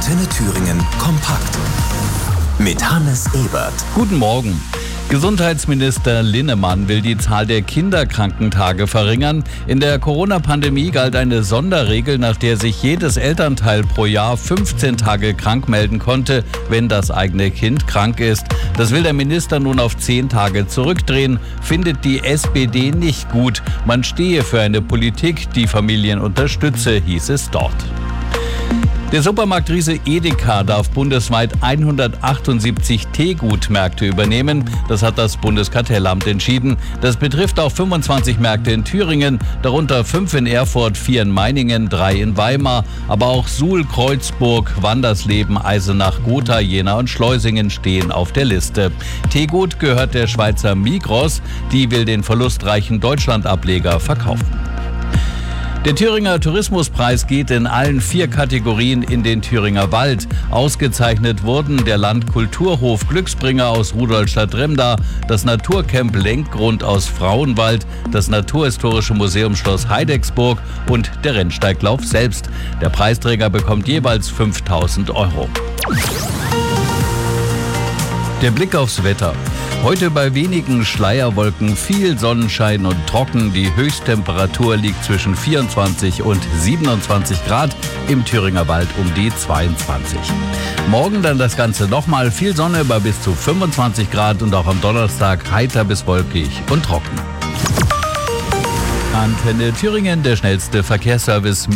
Antenne Thüringen kompakt. Mit Hannes Ebert. Guten Morgen. Gesundheitsminister Linnemann will die Zahl der Kinderkrankentage verringern. In der Corona-Pandemie galt eine Sonderregel, nach der sich jedes Elternteil pro Jahr 15 Tage krank melden konnte, wenn das eigene Kind krank ist. Das will der Minister nun auf 10 Tage zurückdrehen, findet die SPD nicht gut. Man stehe für eine Politik, die Familien unterstütze, hieß es dort. Der Supermarktriese Edeka darf bundesweit 178 Teegutmärkte übernehmen. Das hat das Bundeskartellamt entschieden. Das betrifft auch 25 Märkte in Thüringen, darunter 5 in Erfurt, 4 in Meiningen, 3 in Weimar. Aber auch Suhl, Kreuzburg, Wandersleben, Eisenach, Gotha, Jena und Schleusingen stehen auf der Liste. Teegut gehört der Schweizer Migros. Die will den verlustreichen Deutschlandableger verkaufen. Der Thüringer Tourismuspreis geht in allen 4 Kategorien in den Thüringer Wald. Ausgezeichnet wurden der Landkulturhof Glücksbringer aus Rudolstadt-Remda, das Naturcamp Lenkgrund aus Frauenwald, das Naturhistorische Museum Schloss Heidecksburg und der Rennsteiglauf selbst. Der Preisträger bekommt jeweils 5.000 €. Der Blick aufs Wetter. Heute bei wenigen Schleierwolken, viel Sonnenschein und trocken. Die Höchsttemperatur liegt zwischen 24 und 27 Grad, im Thüringer Wald um die 22. Morgen dann das Ganze nochmal, viel Sonne bei bis zu 25 Grad und auch am Donnerstag heiter bis wolkig und trocken. Antenne Thüringen, der schnellste Verkehrsservice.